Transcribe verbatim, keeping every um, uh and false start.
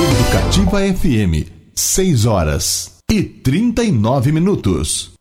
Educativa F M, seis horas e trinta e nove minutos.